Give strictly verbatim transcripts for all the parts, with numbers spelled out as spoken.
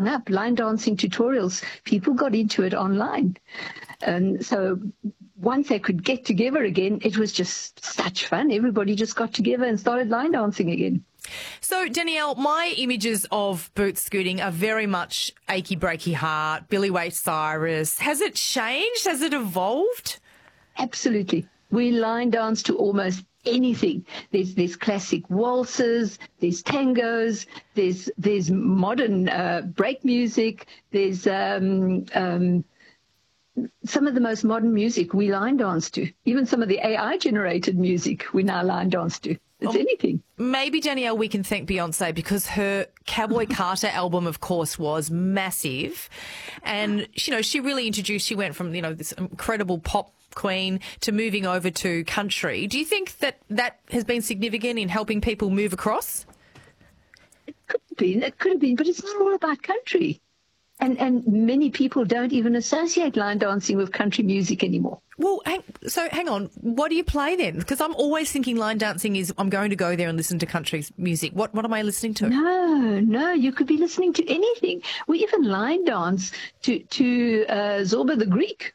sprung up, line dancing tutorials. People got into it online. And so once they could get together again, it was just such fun. Everybody just got together and started line dancing again. So, Danielle, my images of boot scooting are very much Achy Breaky Heart, Billy Ray Cyrus. Has it changed? Has it evolved? Absolutely. We line dance to almost anything. There's there's classic waltzes, there's tangos, there's there's modern uh, break music, there's um, um, some of the most modern music we line dance to. Even some of the A I-generated music we now line dance to. It's um, anything. Maybe, Danielle, we can thank Beyonce because her Cowboy Carter album, of course, was massive. And, you know, she really introduced, she went from, you know, this incredible pop queen to moving over to country. Do you think that that has been significant in helping people move across? It could have been, it could have been, but it's not all about country. And and many people don't even associate line dancing with country music anymore. Well, hang, so hang on. What do you play then? Because I'm always thinking line dancing is I'm going to go there and listen to country music. What what am I listening to? No, no, you could be listening to anything. We even line dance to, to uh, Zorba the Greek.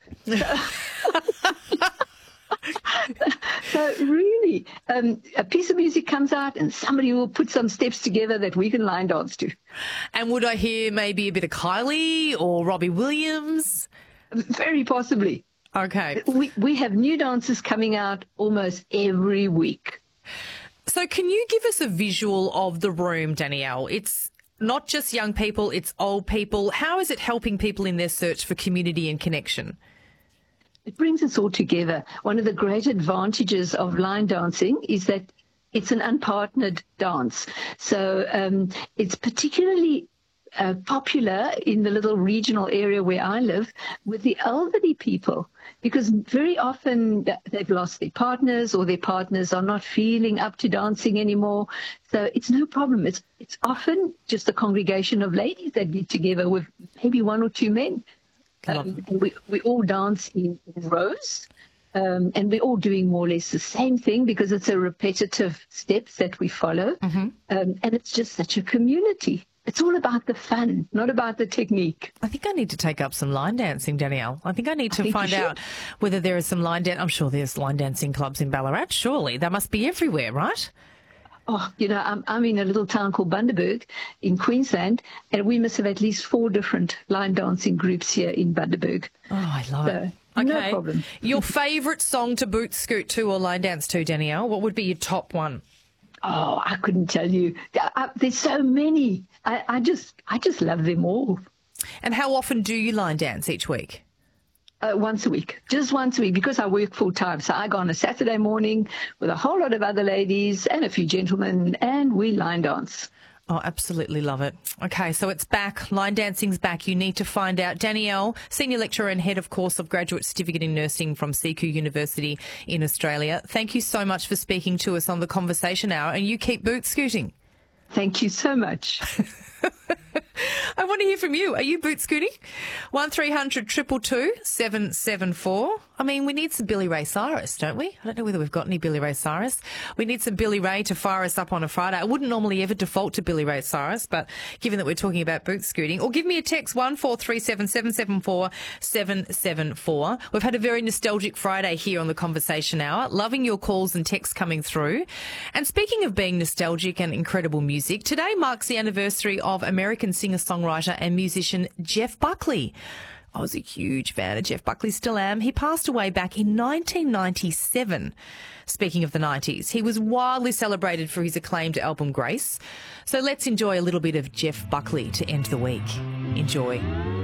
So really, um, a piece of music comes out and somebody will put some steps together that we can line dance to. And would I hear maybe a bit of Kylie or Robbie Williams? Very possibly. Okay. We, we have new dances coming out almost every week. So can you give us a visual of the room, Danielle? It's not just young people, it's old people. How is it helping people in their search for community and connection? It brings us all together. One of the great advantages of line dancing is that it's an unpartnered dance. So um, it's particularly uh, popular in the little regional area where I live with the elderly people, because very often they've lost their partners or their partners are not feeling up to dancing anymore. So it's no problem. It's, it's often just a congregation of ladies that get together with maybe one or two men. Um, and we, we all dance in, in rows, um, and we're all doing more or less the same thing because it's a repetitive steps that we follow. Mm-hmm. Um, and it's just such a community. It's all about the fun, not about the technique. I think I need to take up some line dancing, Danielle. I think I need to I find out whether there is some line dance. I'm sure there's line dancing clubs in Ballarat, surely. They must be everywhere, right? Oh, you know, I'm, I'm in a little town called Bundaberg in Queensland, and we must have at least four different line dancing groups here in Bundaberg. Oh, I love so, it. Okay. No problem. Your favourite song to boot scoot to or line dance to, Danielle? What would be your top one? Oh, I couldn't tell you. I, there's so many. I, I just, I just love them all. And how often do you line dance each week? Uh, once a week, just once a week, because I work full time. So I go on a Saturday morning with a whole lot of other ladies and a few gentlemen, and we line dance. Oh, absolutely love it. Okay, so it's back. Line dancing's back. You need to find out. Danielle, Senior Lecturer and Head of Course of Graduate Certificate in Nursing from C Q University in Australia. Thank you so much for speaking to us on the Conversation Hour, and you keep boot scooting. Thank you so much. I want to hear from you. Are you boot scooting? one three hundred two two two seven seven four. I mean, we need some Billy Ray Cyrus, don't we? I don't know whether we've got any Billy Ray Cyrus. We need some Billy Ray to fire us up on a Friday. I wouldn't normally ever default to Billy Ray Cyrus, but given that we're talking about boot scooting, or give me a text one four three seven seven seven four seven seven four. We've had a very nostalgic Friday here on the Conversation Hour. Loving your calls and texts coming through. And speaking of being nostalgic and incredible music, today marks the anniversary of American singer-songwriter and musician Jeff Buckley. I was a huge fan of Jeff Buckley, still am. He passed away back in nineteen ninety-seven. Speaking of the nineties, he was wildly celebrated for his acclaimed album Grace. So let's enjoy a little bit of Jeff Buckley to end the week. Enjoy.